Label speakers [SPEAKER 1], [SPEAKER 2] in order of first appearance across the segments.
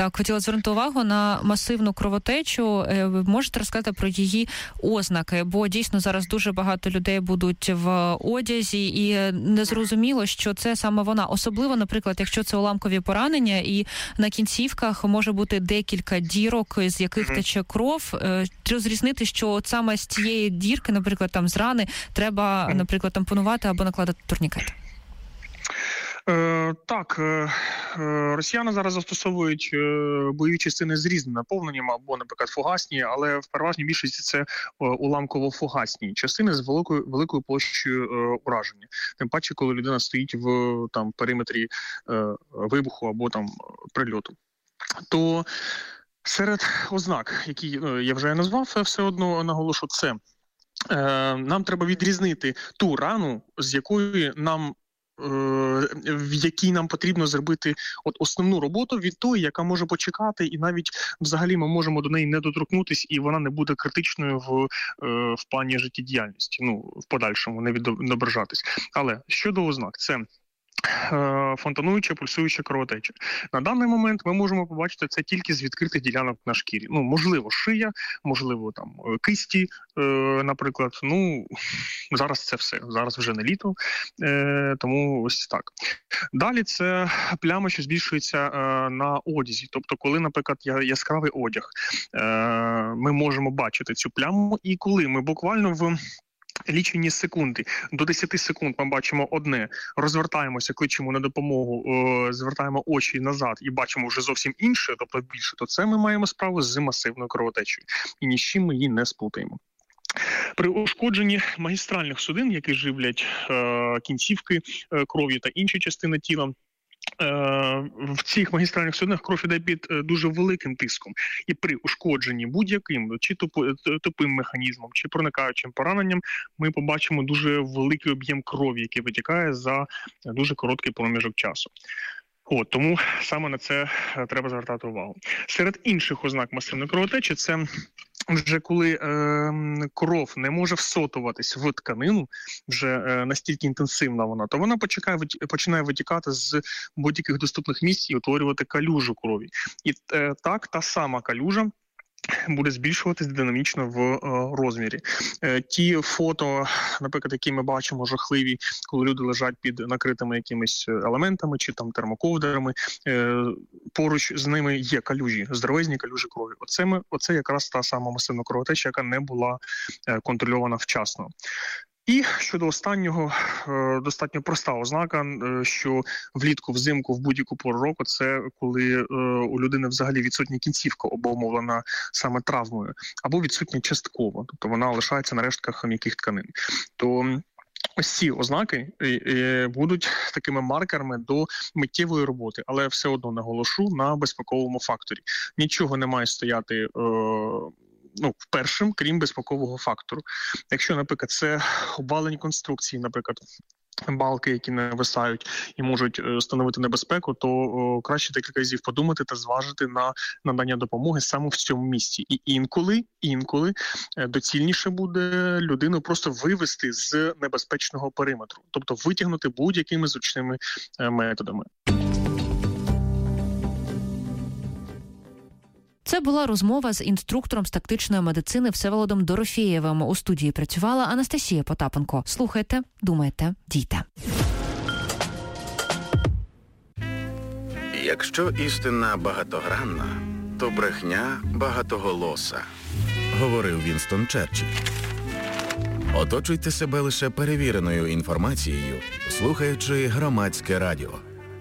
[SPEAKER 1] Так, хотіла звернути увагу на масивну кровотечу. Ви можете розказати про її ознаки? Бо дійсно зараз дуже багато людей будуть в одязі і незрозуміло, що це саме вона. Особливо, наприклад, якщо це уламкові поранення і на кінцівках може бути декілька дірок, з яких тече кров. Розрізнити, що от саме з цієї дірки, наприклад, там з рани, треба, наприклад, тампонувати або накладати турнікет.
[SPEAKER 2] Так, росіяни зараз застосовують бойові частини з різним наповненням або, наприклад, фугасні, але в переважній більшості це уламково-фугасні частини з великою площею ураження. Тим паче, коли людина стоїть в периметрі вибуху або прильоту. То серед ознак, які я вже назвав, все одно наголошу, це нам треба відрізнити ту рану, в якій нам потрібно зробити основну роботу від тої, яка може почекати, і навіть взагалі ми можемо до неї не доторкнутись, і вона не буде критичною в плані життєдіяльності, в подальшому не відображатись. Але щодо ознак, це фонтануюча, пульсуюча кровотеча. На даний момент ми можемо побачити це тільки з відкритих ділянок на шкірі. Можливо, шия, можливо, кисті, наприклад. Зараз це все. Зараз вже не літо, тому ось так. Далі це пляма, що збільшується на одязі. Тобто, коли, наприклад, яскравий одяг, ми можемо бачити цю пляму, і коли ми буквально в лічені секунди, до 10 секунд ми бачимо одне, розвертаємося, кличемо на допомогу, звертаємо очі назад і бачимо вже зовсім інше, тобто більше, то це ми маємо справу з масивною кровотечею. І ні з чим ми її не сплутаємо. При ушкодженні магістральних судин, які живлять кінцівки крові та інші частини тіла, в цих магістральних судинах кров іде під дуже великим тиском. І при ушкодженні будь-яким, чи тупим механізмом, чи проникаючим пораненням, ми побачимо дуже великий об'єм крові, який витікає за дуже короткий проміжок часу. Тому саме на це треба звертати увагу. Серед інших ознак масивної кровотечі – це вже коли кров не може всотуватись в тканину, вже настільки інтенсивна вона, то вона починає витікати з будь-яких доступних місць і утворювати калюжу крові. І так, та сама калюжа буде збільшуватись динамічно в розмірі. Ті фото, наприклад, які ми бачимо жахливі, коли люди лежать під накритими якимись елементами чи термоковдрами, поруч з ними є калюжі, здоровезні калюжі крові. Оце якраз та сама масивна кровотеча, яка не була контрольована вчасно. І щодо останнього, достатньо проста ознака, що влітку-взимку в будь-яку пору року, це коли у людини взагалі відсутня кінцівка, обумовлена саме травмою, або відсутня частково, тобто вона лишається на рештках м'яких тканин. То ось ці ознаки будуть такими маркерами до миттєвої роботи, але все одно наголошу на безпековому факторі. Нічого не має стояти першим, крім безпекового фактору. Якщо, наприклад, це обвалені конструкції, наприклад, балки, які нависають і можуть становити небезпеку, то краще декілька разів подумати та зважити на надання допомоги саме в цьому місці. І інколи доцільніше буде людину просто вивести з небезпечного периметру, тобто витягнути будь-якими зручними методами.
[SPEAKER 1] Це була розмова з інструктором з тактичної медицини Всеволодом Дорофєєвим. У студії працювала Анастасія Потапенко. Слухайте, думайте, дійте.
[SPEAKER 3] Якщо істина багатогранна, то брехня багатоголоса, говорив Вінстон Черчилль. Оточуйте себе лише перевіреною інформацією, слухаючи Громадське радіо.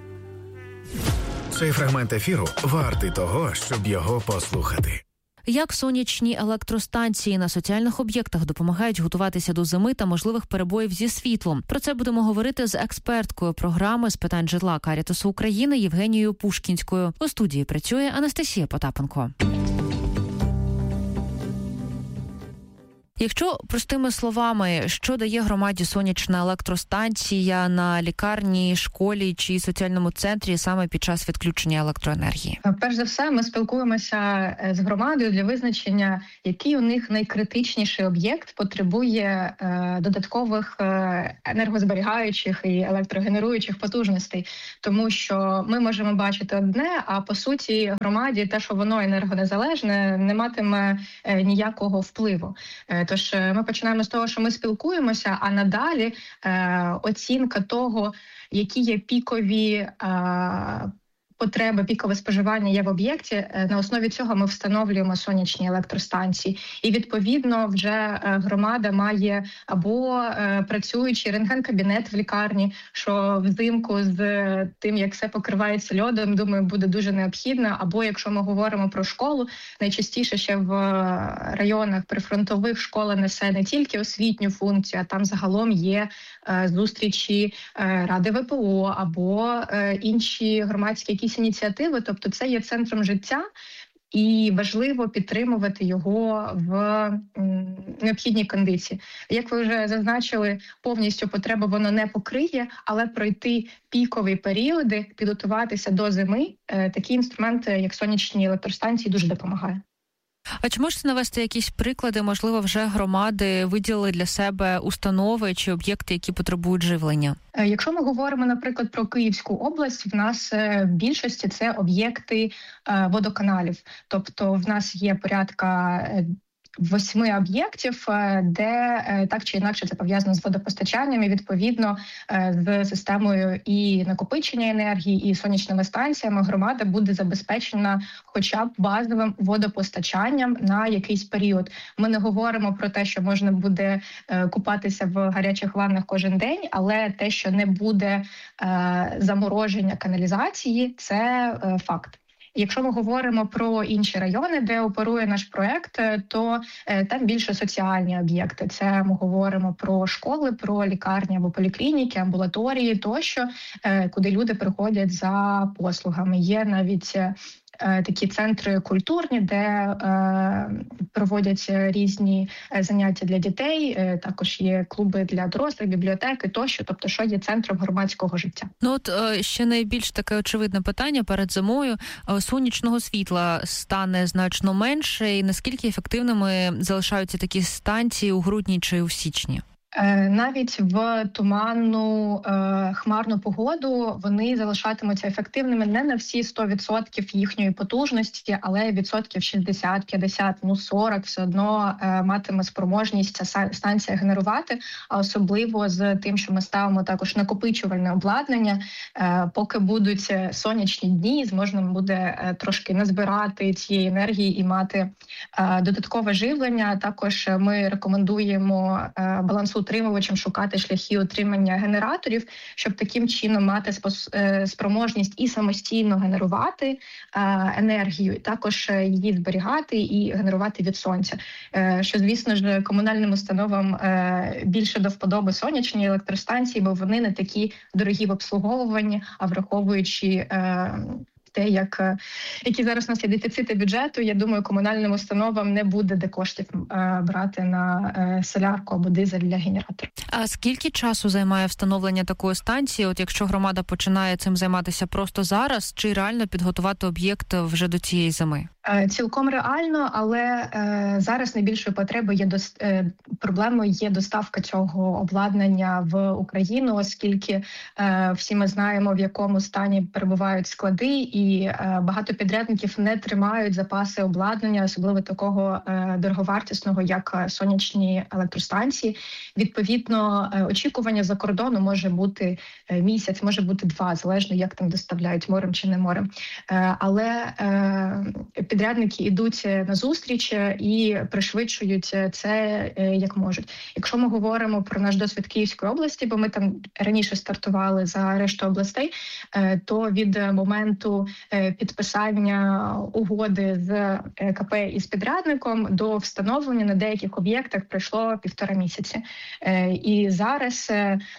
[SPEAKER 3] Цей фрагмент ефіру вартий того, щоб його послухати.
[SPEAKER 1] Як сонячні електростанції на соціальних об'єктах допомагають готуватися до зими та можливих перебоїв зі світлом? Про це будемо говорити з експерткою програми з питань житла Карітасу України Євгенією Пушкінською. У студії працює Анастасія Потапенко. Якщо простими словами, що дає громаді сонячна електростанція на лікарні, школі чи соціальному центрі саме під час відключення електроенергії?
[SPEAKER 4] Перш за все, ми спілкуємося з громадою для визначення, який у них найкритичніший об'єкт потребує додаткових енергозберігаючих і електрогенеруючих потужностей. Тому що ми можемо бачити одне, а по суті громаді те, що воно енергонезалежне, не матиме ніякого впливу. Тож ми починаємо з того, що ми спілкуємося, а надалі оцінка того, які є пікові потреби, пікове споживання є в об'єкті, на основі цього ми встановлюємо сонячні електростанції. І, відповідно, вже громада має або працюючий рентген-кабінет в лікарні, що взимку з тим, як все покривається льодом, думаю, буде дуже необхідно. Або, якщо ми говоримо про школу, найчастіше ще в районах прифронтових школа несе не тільки освітню функцію, а там загалом є зустрічі Ради ВПО або інші громадські якісь ініціативи, тобто це є центром життя, і важливо підтримувати його в необхідній кондиції. Як ви вже зазначили, повністю потребу воно не покриє, але пройти пікові періоди, підготуватися до зими, такі інструменти, як сонячні електростанції, дуже допомагає.
[SPEAKER 1] А чи можете навести якісь приклади, можливо, вже громади виділили для себе установи чи об'єкти, які потребують живлення?
[SPEAKER 4] Якщо ми говоримо, наприклад, про Київську область, в нас в більшості це об'єкти водоканалів. Тобто в нас є порядка 8 об'єктів, де так чи інакше це пов'язано з водопостачанням і, відповідно, з системою і накопичення енергії, і сонячними станціями громада буде забезпечена хоча б базовим водопостачанням на якийсь період. Ми не говоримо про те, що можна буде купатися в гарячих ваннах кожен день, але те, що не буде замороження каналізації, це факт. Якщо ми говоримо про інші райони, де оперує наш проект, то там більше соціальні об'єкти. Це ми говоримо про школи, про лікарні або поліклініки, амбулаторії тощо, куди люди приходять за послугами. Є навіть такі центри культурні, де проводять різні заняття для дітей, також є клуби для дорослих, бібліотеки тощо, тобто що є центром громадського життя.
[SPEAKER 1] Ну от ще найбільш таке очевидне питання перед зимою. Сонячного світла стане значно менше, і наскільки ефективними залишаються такі станції у грудні чи у січні?
[SPEAKER 4] Навіть в туманну хмарну погоду вони залишатимуться ефективними не на всі 100% їхньої потужності, але відсотків 60, 50, 40 все одно матиме спроможність ця станція генерувати, а особливо з тим, що ми ставимо також накопичувальне обладнання. Поки будуть сонячні дні, можна буде трошки назбирати цієї енергії і мати додаткове живлення. Також ми рекомендуємо балансоутримувачам шукати шляхи отримання генераторів, щоб таким чином мати спроможність і самостійно генерувати енергію, і також її зберігати і генерувати від сонця. Що, звісно ж, комунальним установам більше до вподоби сонячні електростанції, бо вони не такі дорогі в обслуговуванні, а враховуючи те, які зараз у нас є дефіцити бюджету, я думаю, комунальним установам не буде де коштів брати на солярку або дизель для генератора.
[SPEAKER 1] А скільки часу займає встановлення такої станції? От якщо громада починає цим займатися просто зараз, чи реально підготувати об'єкт вже до цієї зими?
[SPEAKER 4] Цілком реально, але зараз найбільшою проблемою є доставка цього обладнання в Україну, оскільки всі ми знаємо, в якому стані перебувають склади, і багато підрядників не тримають запаси обладнання, особливо такого дороговартісного, як сонячні електростанції. Відповідно, очікування за кордону може бути місяць, може бути 2, залежно як там доставляють, морем чи не морем. Але підрядники йдуть на зустріч і пришвидшують це як можуть. Якщо ми говоримо про наш досвід Київської області, бо ми там раніше стартували за решту областей, то від моменту підписання угоди з КП із підрядником до встановлення на деяких об'єктах пройшло 1,5 місяці. І зараз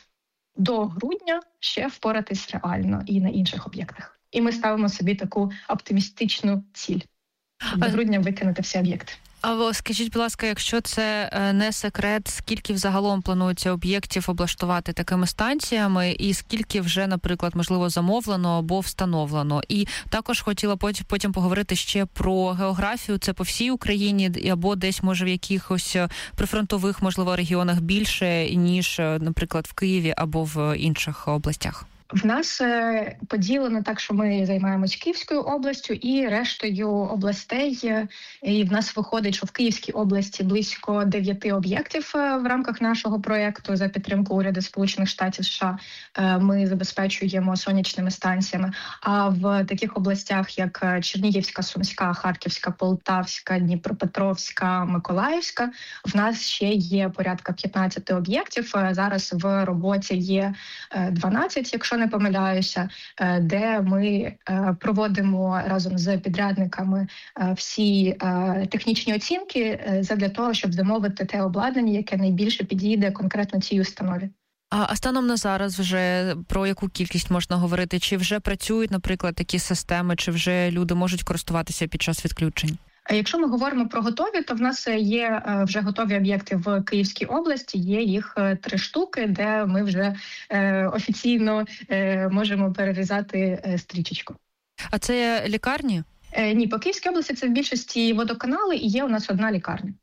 [SPEAKER 4] до грудня ще впоратись реально і на інших об'єктах. І ми ставимо собі таку оптимістичну ціль. До грудня викинути всі об'єкти.
[SPEAKER 1] А скажіть, будь ласка, якщо це не секрет, скільки взагалом планується об'єктів облаштувати такими станціями, і скільки вже, наприклад, можливо, замовлено або встановлено? І також хотіла потім поговорити ще про географію. Це по всій Україні або десь, може, в якихось прифронтових, можливо, регіонах більше, ніж, наприклад, в Києві або в інших областях?
[SPEAKER 4] В нас поділено так, що ми займаємось Київською областю і рештою областей. І в нас виходить, що в Київській області близько 9 об'єктів в рамках нашого проєкту за підтримку уряду Сполучених Штатів США. Ми забезпечуємо сонячними станціями. А в таких областях, як Чернігівська, Сумська, Харківська, Полтавська, Дніпропетровська, Миколаївська, в нас ще є порядка 15 об'єктів. Зараз в роботі є 12, якщо не помиляюся, де ми проводимо разом з підрядниками всі технічні оцінки задля того, щоб замовити те обладнання, яке найбільше підійде конкретно цій установі.
[SPEAKER 1] А станом на зараз вже про яку кількість можна говорити? Чи вже працюють, наприклад, такі системи, чи вже люди можуть користуватися під час відключень?
[SPEAKER 4] Якщо ми говоримо про готові, то в нас є вже готові об'єкти в Київській області, є їх 3 штуки, де ми вже офіційно можемо перерізати стрічечку.
[SPEAKER 1] А це лікарні?
[SPEAKER 4] Ні, по Київській області це в більшості водоканали і є у нас одна лікарня.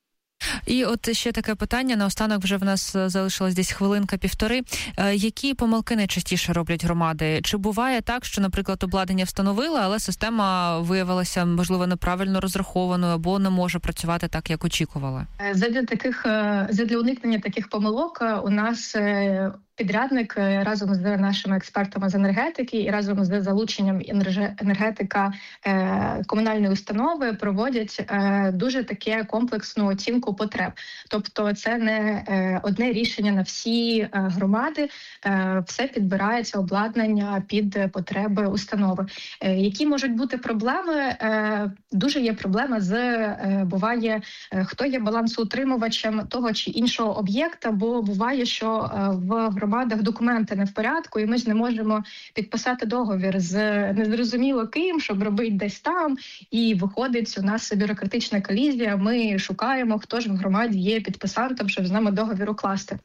[SPEAKER 1] І от ще таке питання, наостанок вже в нас залишилось десь хвилинка-півтори. Які помилки найчастіше роблять громади? Чи буває так, що, наприклад, обладнання встановили, але система виявилася, можливо, неправильно розрахованою або не може працювати так, як очікували?
[SPEAKER 4] Задля уникнення таких помилок у нас підрядник разом з нашими експертами з енергетики і разом з залученням енергетика комунальної установи проводять дуже таке комплексну оцінку потреб. Тобто це не одне рішення на всі громади, все підбирається обладнання під потреби установи. Які можуть бути проблеми? Дуже є проблема буває, хто є балансоутримувачем того чи іншого об'єкта, бо буває, що в громадах документи не в порядку, і ми ж не можемо підписати договір з незрозуміло ким, щоб робити десь там, і виходить у нас бюрократична колізія, ми шукаємо, хто ж в громаді є підписантом, щоб з нами договір укласти.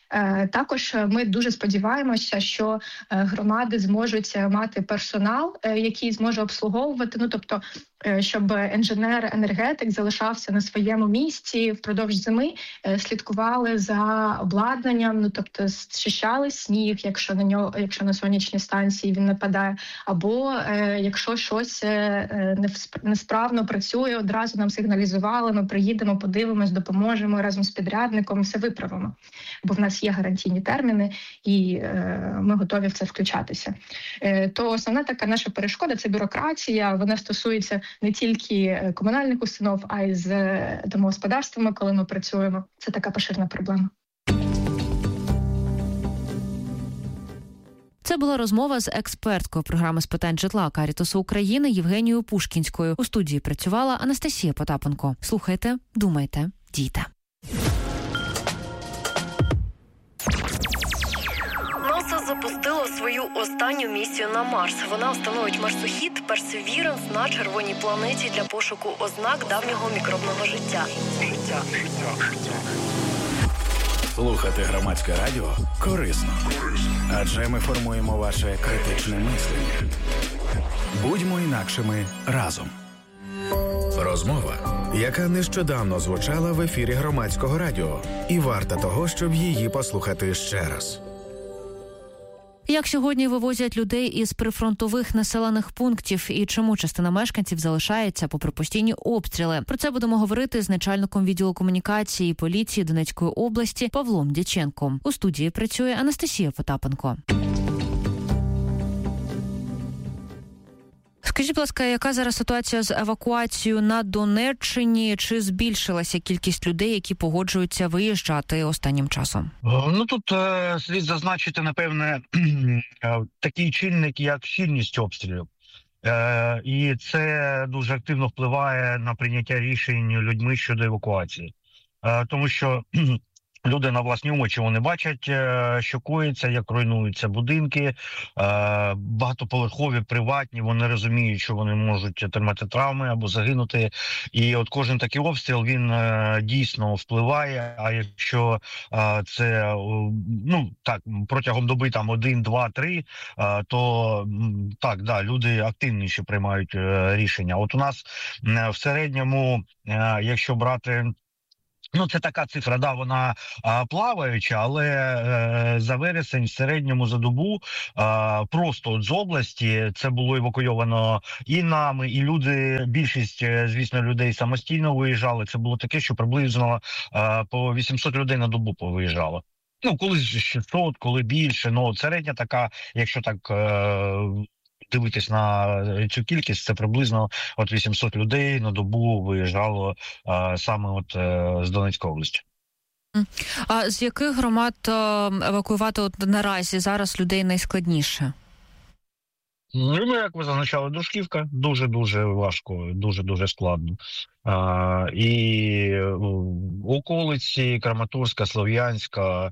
[SPEAKER 4] Також ми дуже сподіваємося, що громади зможуть мати персонал, який зможе обслуговувати, тобто, щоб інженер-енергетик залишався на своєму місці впродовж зими, слідкували за обладнанням, тобто зчищали сніг, якщо на сонячній станції він нападає, або якщо щось несправно працює, одразу нам сигналізували, ми приїдемо, подивимось, допоможемо разом з підрядником, все виправимо. Бо в нас є гарантійні терміни, і ми готові в це включатися. То основна така наша перешкода – це бюрократія, вона стосується не тільки комунальних установ, а й з домогосподарствами, коли ми працюємо. Це така поширена проблема.
[SPEAKER 1] Це була розмова з експерткою програми з питань житла Карітасу України Євгенією Пушкінською. У студії працювала Анастасія Потапенко. Слухайте, думайте, дійте.
[SPEAKER 5] НАСА запустило свою останню місію на Марс. Вона встановить марсохід Perseverance на червоній планеті для пошуку ознак давнього мікробного життя.
[SPEAKER 3] Слухати громадське радіо корисно. Адже ми формуємо ваше критичне мислення. Будьмо інакшими разом. Розмова, яка нещодавно звучала в ефірі громадського радіо. І варта того, щоб її послухати ще раз.
[SPEAKER 1] Як сьогодні вивозять людей із прифронтових населених пунктів і чому частина мешканців залишається попри постійні обстріли? Про це будемо говорити з начальником відділу комунікації і поліції Донецької області Павлом Дяченком. У студії працює Анастасія Потапенко. Скажіть, будь ласка, яка зараз ситуація з евакуацією на Донеччині? Чи збільшилася кількість людей, які погоджуються виїжджати останнім часом?
[SPEAKER 6] Тут слід зазначити, напевне, такий чинник, як щільність обстрілів. І це дуже активно впливає на прийняття рішень людьми щодо евакуації. Тому що Люди на власні очі вони бачать, що коїться, як руйнуються будинки, багатоповерхові, приватні, вони розуміють, що вони можуть отримати травми або загинути. І от кожен такий обстріл, він дійсно впливає, а якщо це, ну, так, протягом доби там 1, 2, 3, то так, да, люди активніше приймають рішення. От у нас в середньому, якщо брати, ну, це така цифра, да, вона плаваюча, але за вересень в середньому за добу просто от з області це було евакуйовано і нами, і люди, більшість, звісно, людей самостійно виїжджали. Це було таке, що приблизно по 800 людей на добу повиїжджало. Ну, колись 600, коли більше, ну, середня така, якщо так дивитись на цю кількість, це приблизно от 800 людей на добу виїжджало саме от з Донецької області.
[SPEAKER 1] А з яких громад евакуювати от наразі зараз людей найскладніше?
[SPEAKER 6] Ну, як ви зазначали, Дружківка, дуже-дуже важко, дуже-дуже складно. І околиці Краматорська, Слов'янська,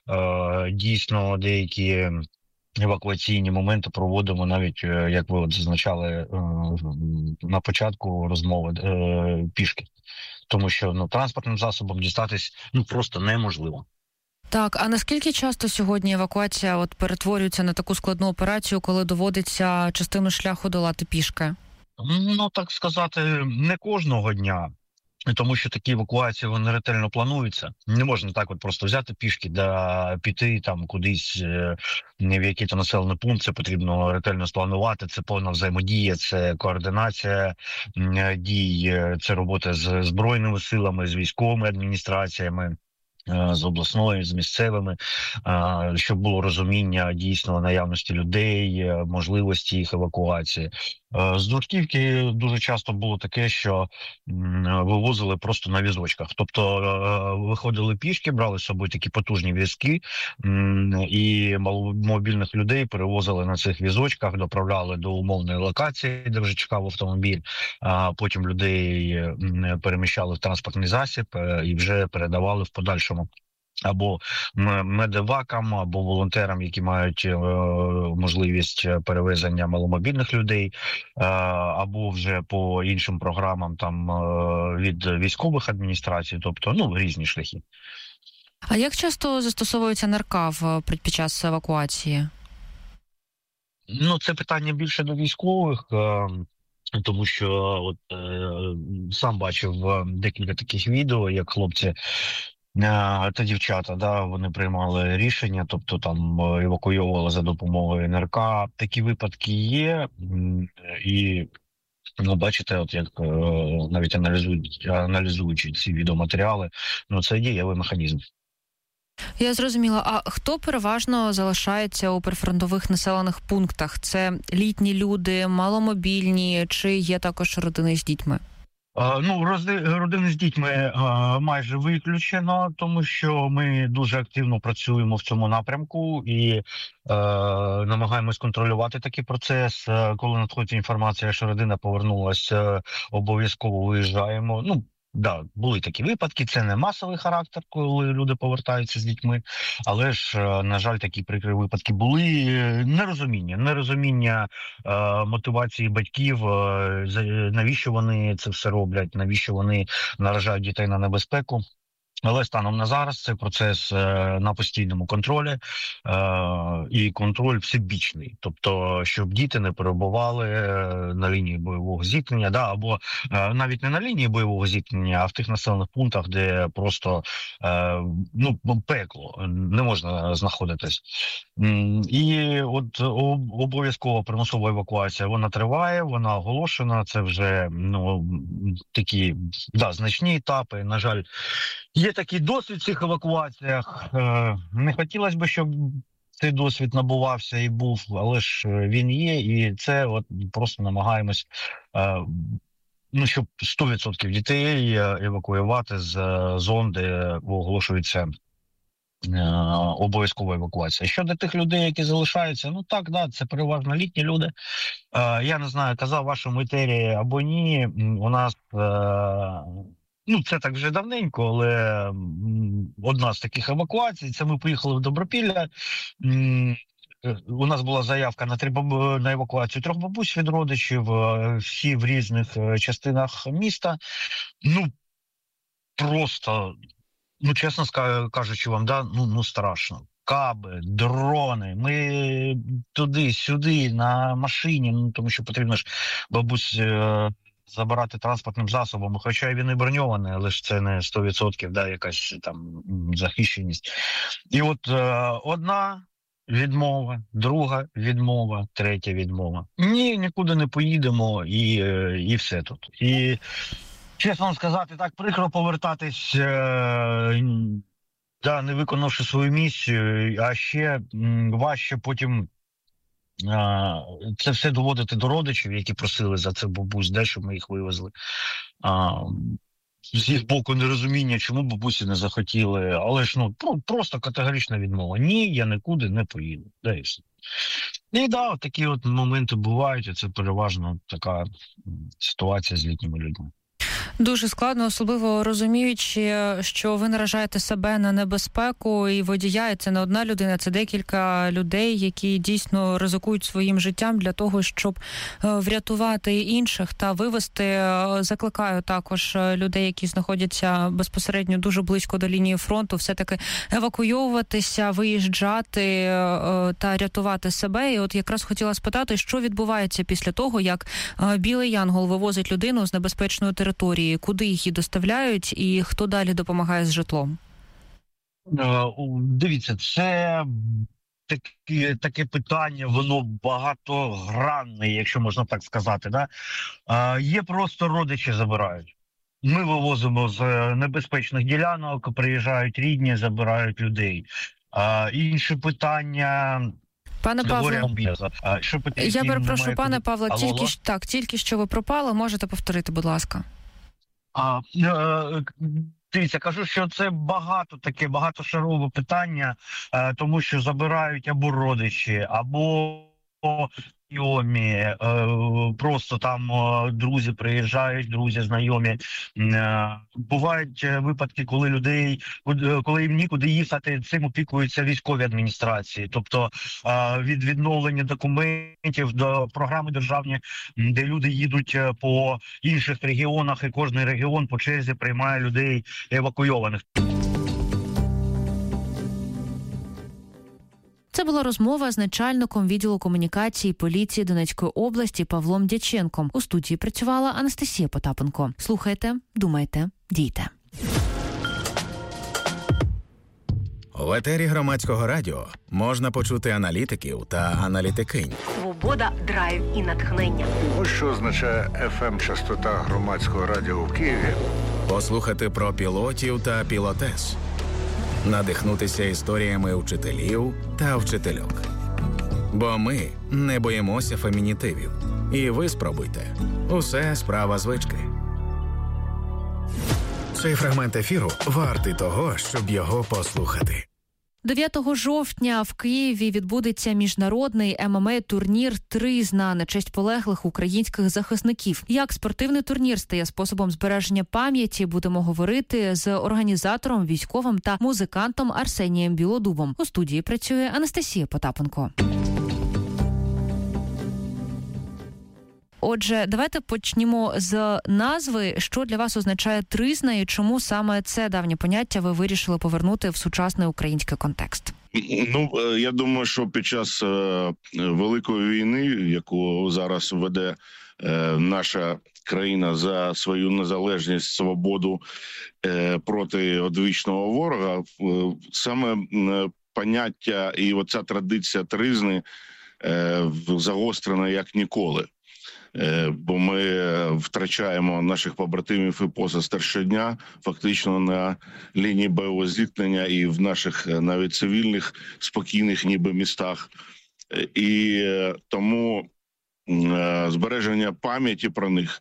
[SPEAKER 6] дійсно деякі евакуаційні моменти проводимо навіть, як ви от зазначали на початку розмови, пішки. Тому що, ну, транспортним засобом дістатись, ну, просто неможливо.
[SPEAKER 1] Так, а наскільки часто сьогодні евакуація от перетворюється на таку складну операцію, коли доводиться частину шляху долати пішки?
[SPEAKER 6] Ну, так сказати, не кожного дня. Тому що такі евакуації, вони ретельно плануються. Не можна так от просто взяти пішки, да піти там кудись в який-то населений пункт. Це потрібно ретельно спланувати, це повна взаємодія, це координація дій, це робота з Збройними силами, з військовими адміністраціями, з обласною, з місцевими, щоб було розуміння дійсно наявності людей, можливості їх евакуації. З Дружківки дуже часто було таке, що вивозили просто на візочках. Тобто виходили пішки, брали з собою такі потужні візки, і маломобільних людей перевозили на цих візочках, доправляли до умовної локації, де вже чекав автомобіль. Потім людей переміщали в транспортний засіб і вже передавали в подальшому або медевакам, або волонтерам, які мають можливість перевезення маломобільних людей, або вже по іншим програмам там від військових адміністрацій, тобто, ну, різні шляхи.
[SPEAKER 1] А як часто застосовується НРК під час евакуації?
[SPEAKER 6] Ну, це питання більше до військових, тому що от сам бачив декілька таких відео, як хлопці та дівчата, да, вони приймали рішення, тобто там евакуйовували за допомогою НРК. Такі випадки є, і, ну, бачите, от як навіть аналізуючи ці відеоматеріали, ну, це дієвий механізм.
[SPEAKER 1] Я зрозуміла. А хто переважно залишається у прифронтових населених пунктах? Це літні люди, маломобільні, чи є також родини з дітьми?
[SPEAKER 6] Ну, родини з дітьми майже виключено, тому що ми дуже активно працюємо в цьому напрямку і намагаємось контролювати такий процес. Коли надходить інформація, що родина повернулася, обов'язково виїжджаємо. Ну, да, були такі випадки, це не масовий характер, коли люди повертаються з дітьми, але ж, на жаль, такі прикрі випадки були. Нерозуміння мотивації батьків, навіщо вони це все роблять, навіщо вони наражають дітей на небезпеку. Але станом на зараз цей процес на постійному контролі, і контроль всебічний. Тобто, щоб діти не перебували на лінії бойового зіткнення, да, або навіть не на лінії бойового зіткнення, а в тих населених пунктах, де просто ну, пекло, не можна знаходитись. І от обов'язково примусова евакуація, вона триває, вона оголошена, це вже, ну, такі, да, значні етапи, на жаль. Є такий досвід в цих евакуаціях. Не хотілося б, щоб цей досвід набувався і був, але ж він є, і це от просто намагаємось, ну, щоб 100% дітей евакуювати з зон, де оголошується обов'язкова евакуація. Щодо тих людей, які залишаються, ну так, да, це переважно літні люди. Я не знаю, казав в вашому етері або ні, у нас це так вже давненько, але одна з таких евакуацій, це ми поїхали в Добропілля. У нас була заявка на евакуацію 3 бабусь від родичів, всі в різних частинах міста. Просто, чесно кажучи вам, страшно. Каби, дрони, ми туди-сюди на машині, тому що потрібно ж бабусь забирати транспортним засобом, хоча він і броньований, але ж це не 100%, якась там захищеність. І от одна відмова, друга відмова, третя відмова. Ні, нікуди не поїдемо і все тут. І, чесно вам сказати, так прикро повертатись, не виконавши свою місію, а ще важче потім це все доводити до родичів, які просили за це бабусь, щоб ми їх вивезли. З їх боку нерозуміння, чому бабусі не захотіли, але ж просто категорична відмова. Ні, я нікуди не поїду. І такі от моменти бувають, і це переважно така ситуація з літніми людьми.
[SPEAKER 1] Дуже складно, особливо розуміючи, що ви наражаєте себе на небезпеку, і водія, і це не одна людина, це декілька людей, які дійсно ризикують своїм життям для того, щоб врятувати інших та вивести. Закликаю також людей, які знаходяться безпосередньо дуже близько до лінії фронту, все-таки евакуйовуватися, виїжджати та рятувати себе. І от якраз хотіла спитати, що відбувається після того, як Білий Янгол вивозить людину з небезпечної території, куди їх і доставляють, і хто далі допомагає з житлом?
[SPEAKER 6] Дивіться, це таке питання, воно багатогранне, якщо можна так сказати. Є просто родичі забирають. Ми вивозимо з небезпечних ділянок, приїжджають рідні, забирають людей. Інше питання...
[SPEAKER 1] Пане Павле, я перепрошую, пане Павле, тільки що ви пропали, можете повторити, будь ласка.
[SPEAKER 6] Дивіться, кажу, що це багатошарове питання, тому що забирають або родичі, або знайомі, просто там друзі приїжджають, друзі знайомі. Бувають випадки, коли їм нікуди їхати, цим опікуються військові адміністрації. Тобто від відновлення документів до програми державні, де люди їдуть по інших регіонах, і кожний регіон по черзі приймає людей евакуйованих.
[SPEAKER 1] Це була розмова з начальником відділу комунікації поліції Донецької області Павлом Дяченком. У студії працювала Анастасія Потапенко. Слухайте, думайте, дійте.
[SPEAKER 3] В етері Громадського радіо можна почути аналітиків та аналітикинь.
[SPEAKER 5] Свобода, драйв і натхнення.
[SPEAKER 7] Ось що означає FM-частота Громадського радіо в Києві.
[SPEAKER 3] Послухати про пілотів та пілотес. Надихнутися історіями вчителів та вчительок. Бо ми не боїмося фемінітивів. І ви спробуйте. Усе справа звички. Цей фрагмент ефіру вартий того, щоб його послухати.
[SPEAKER 1] 9 жовтня в Києві відбудеться міжнародний ММА-турнір «Тризна» на честь полеглих українських захисників. Як спортивний турнір стає способом збереження пам'яті, будемо говорити з організатором, військовим та музикантом Арсенієм Білодубом. У студії працює Анастасія Потапенко. Отже, давайте почнемо з назви. Що для вас означає «Тризна» і чому саме це давнє поняття ви вирішили повернути в сучасний український контекст?
[SPEAKER 8] Я думаю, що під час Великої війни, яку зараз веде наша країна за свою незалежність, свободу проти одвічного ворога, саме поняття і оця традиція тризни загострена як ніколи. Бо ми втрачаємо наших побратимів і посестер щодня, фактично на лінії бойового зіткнення і в наших навіть цивільних, спокійних ніби містах. І тому збереження пам'яті про них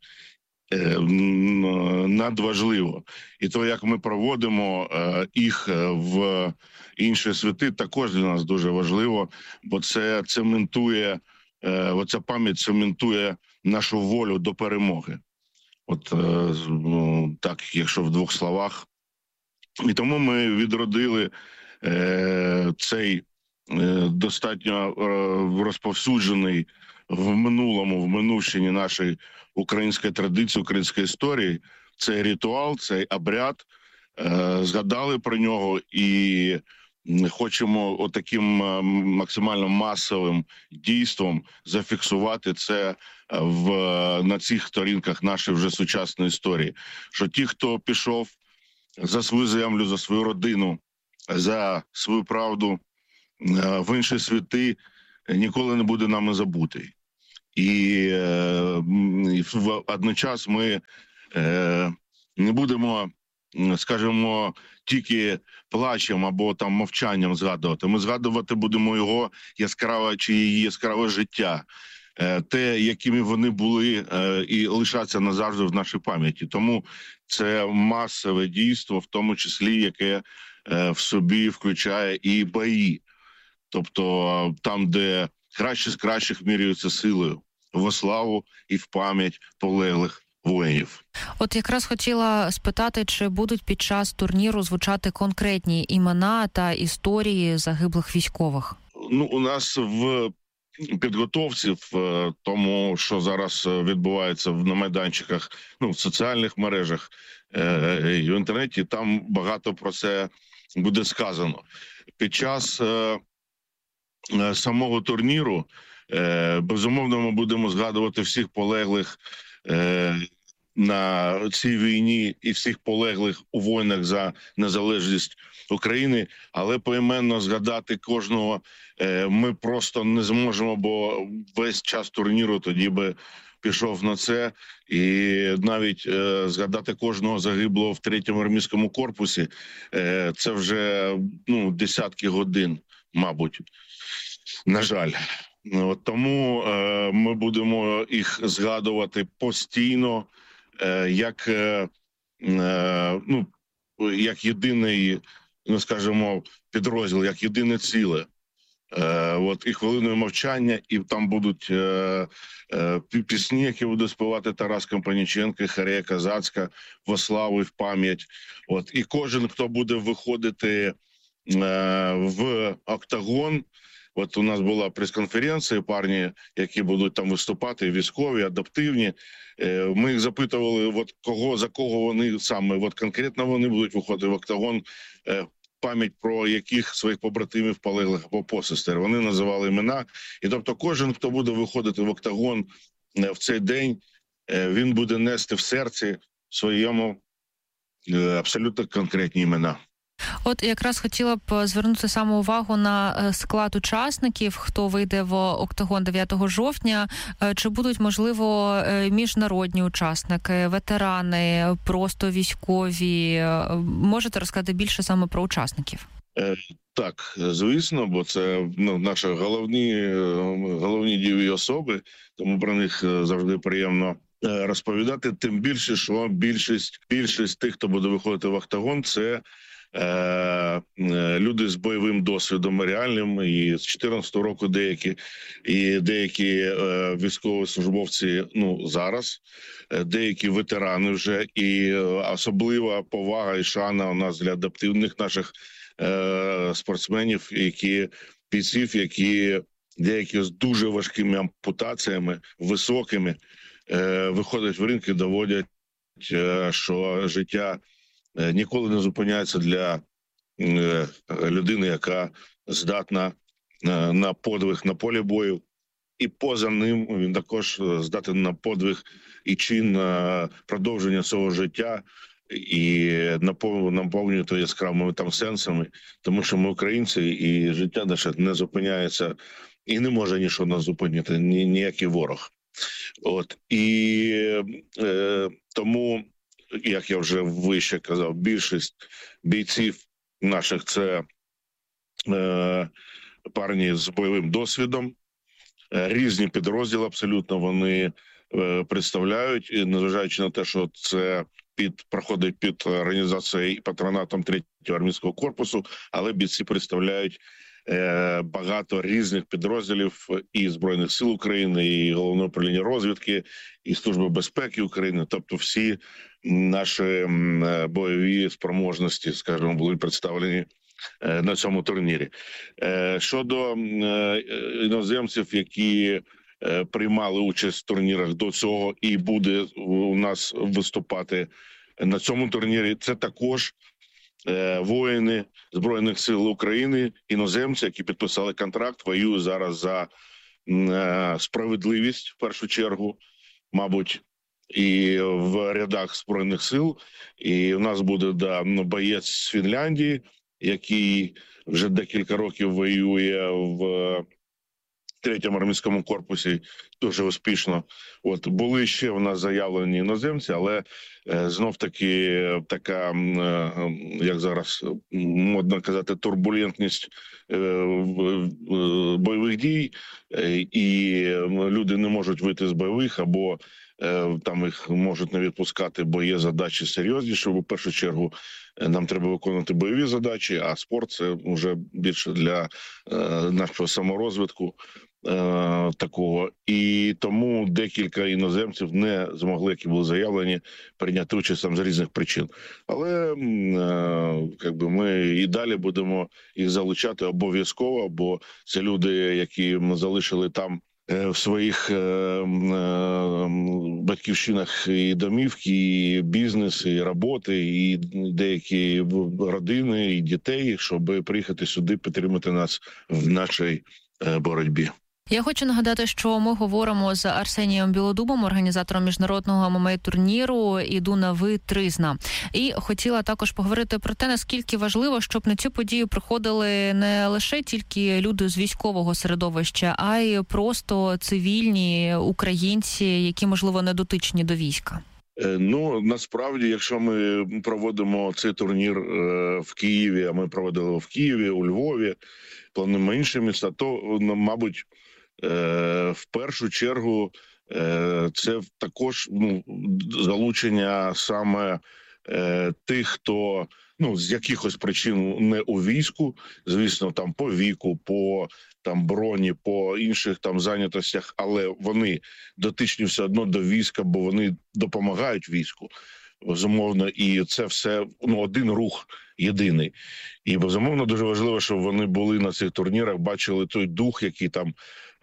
[SPEAKER 8] надважливо. І то, як ми проводимо їх в інші святи, також для нас дуже важливо, бо це цементує, оця пам'ять цементує нашу волю до перемоги. От так, якщо в двох словах. І тому ми відродили цей достатньо розповсюджений в минувщині нашої української традиції, української історії. Цей ритуал, цей обряд, згадали про нього і хочемо отаким максимально масовим дійством зафіксувати це на цих сторінках нашої вже сучасної історії. Що ті, хто пішов за свою землю, за свою родину, за свою правду в інші світи, ніколи не буде нами забутий. І водночас ми не будемо, скажімо, тільки плачем або там мовчанням згадувати. Ми згадувати будемо його яскраве чи її яскраве життя, те, якими вони були і лишаться назавжди в нашій пам'яті. Тому це масове дійство, в тому числі, яке в собі включає і бої. Тобто там, де кращі з кращих міряються силою, во славу і в пам'ять полеглих воїнів.
[SPEAKER 1] От якраз хотіла спитати, чи будуть під час турніру звучати конкретні імена та історії загиблих військових?
[SPEAKER 8] У нас в підготовці, в тому, що зараз відбувається на майданчиках, в соціальних мережах і в інтернеті, там багато про це буде сказано. Під час самого турніру, безумовно, ми будемо згадувати всіх полеглих на цій війні і всіх полеглих у війнах за незалежність України, але поіменно згадати кожного ми просто не зможемо, бо весь час турніру тоді би пішов на це. І навіть згадати кожного загиблого в 3-му армійському корпусі це вже десятки годин, мабуть, на жаль. Тому ми будемо їх згадувати постійно як єдиний, скажімо, підрозділ, як єдине ціле. І хвилиною мовчання, і там будуть пісні, які буде співати Тарас Компаніченко, Хорея Козацька, во славу і в пам'ять. І кожен, хто буде виходити в октагон. У нас була прес-конференція, парні, які будуть там виступати, військові, адаптивні. Ми їх запитували, за кого вони саме, конкретно вони будуть виходити в октагон, пам'ять про яких своїх побратимів полеглих або посестер. Вони називали імена. І тобто кожен, хто буде виходити в октагон в цей день, він буде нести в серці своєму абсолютно конкретні імена.
[SPEAKER 1] От якраз хотіла б звернути саме увагу на склад учасників, хто вийде в октагон 9 жовтня. Чи будуть, можливо, міжнародні учасники, ветерани, просто військові? Можете розказати більше саме про учасників?
[SPEAKER 8] Так, звісно, бо це наші головні дієві особи, тому про них завжди приємно розповідати. Тим більше, що більшість тих, хто буде виходити в октагон, це люди з бойовим досвідом реальним, і з 14-го року деякі військовослужбовці зараз, деякі ветерани вже, і особлива повага і шана у нас для адаптивних наших спортсменів, бійців, які деякі з дуже важкими ампутаціями, високими, виходять в ринг і доводять, що життя ніколи не зупиняється для людини, яка здатна на подвиг на полі бою. І поза ним він також здатен на подвиг і чин продовження свого життя і наповнювати яскравими сенсами, тому що ми українці, і життя наше не зупиняється, і не може нічого нас зупинити, ніякий ворог. Тому, як я вже вище казав, більшість бійців наших – це парні з бойовим досвідом, різні підрозділи абсолютно вони представляють, і незважаючи на те, що це проходить під організацією і патронатом 3-го армійського корпусу, але бійці представляють багато різних підрозділів і Збройних сил України, і Головне управління розвідки, і Служби безпеки України. Тобто всі наші бойові спроможності, скажімо, були представлені на цьому турнірі. Щодо іноземців, які приймали участь в турнірах до цього і буде у нас виступати на цьому турнірі, це також воїни Збройних сил України, іноземці, які підписали контракт, воюють зараз за справедливість, в першу чергу, мабуть, і в рядах Збройних сил. І у нас буде боєць з Фінляндії, який вже декілька років воює в 3-му армійському корпусі дуже успішно. От були ще в нас заявлені іноземці, але знов-таки така, як зараз модно казати, турбулентність бойових дій, і люди не можуть вийти з бойових, або там їх можуть не відпускати, бо є задачі серйозніші. В першу чергу нам треба виконувати бойові задачі, а спорт – це вже більше для нашого саморозвитку такого. І тому декілька іноземців не змогли, які були заявлені, прийняти участь там з різних причин. Але ми і далі будемо їх залучати обов'язково, бо це люди, які ми залишили там в своїх батьківщинах і домівки, і бізнес, і роботи, і деякі родини, і дітей, щоб приїхати сюди, підтримати нас в нашій боротьбі.
[SPEAKER 1] Я хочу нагадати, що ми говоримо з Арсенієм Білодубом, організатором міжнародного ММА-турніру «Іду на ви Тризна». І хотіла також поговорити про те, наскільки важливо, щоб на цю подію приходили не лише тільки люди з військового середовища, а й просто цивільні українці, які, можливо, не дотичні до війська.
[SPEAKER 8] Насправді, якщо ми проводимо цей турнір в Києві, а ми проводили в Києві, у Львові, плануємо інші міста, то, мабуть, в першу чергу це також залучення саме тих, хто з якихось причин не у війську, звісно, там по віку, по броні, по інших зайнятостях, але вони дотичні все одно до війська, бо вони допомагають війську, безумовно, і це все один рух єдиний. І, безумовно, дуже важливо, щоб вони були на цих турнірах, бачили той дух, який там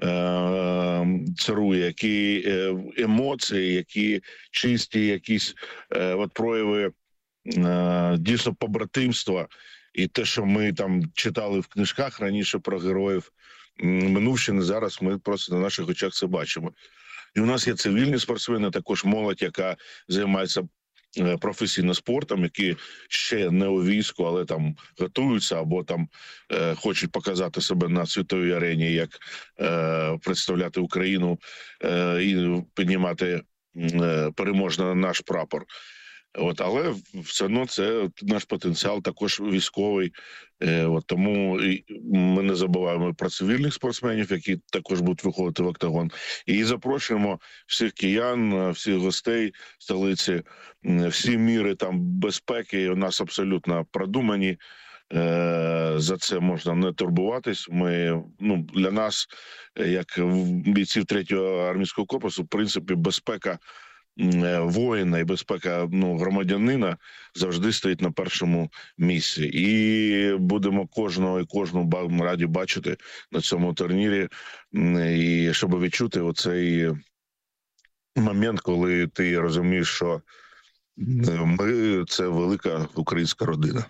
[SPEAKER 8] царує, які емоції, які чисті якісь прояви дійсно побратимства. І те, що ми там читали в книжках раніше про героїв минувщини, зараз ми просто на наших очах це бачимо. І у нас є цивільні спортсмени, також молодь, яка займається професійно спортом, які ще не у війську, але там готуються або там хочуть показати себе на світовій арені, як представляти Україну і піднімати переможно наш прапор. Але все одно це наш потенціал також військовий. Тому ми не забуваємо про цивільних спортсменів, які також будуть виходити в октагон. І запрошуємо всіх киян, всіх гостей столиці. Всі міри безпеки у нас абсолютно продумані. За це можна не турбуватись. Ми, для нас, як бійців 3-го армійського корпусу, в принципі, безпека воїна і безпека громадянина завжди стоїть на першому місці. І будемо кожного і кожну раді бачити на цьому турнірі, і щоб відчути оцей момент, коли ти розумієш, що ми – це велика українська родина.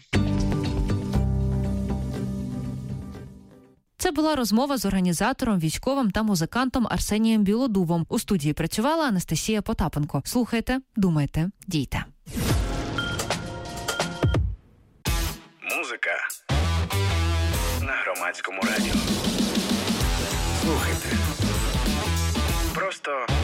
[SPEAKER 1] Це була розмова з організатором, військовим та музикантом Арсенієм Білодубом. У студії працювала Анастасія Потапенко. Слухайте, думайте, дійте.
[SPEAKER 3] Музика на Громадському радіо. Слухайте. Просто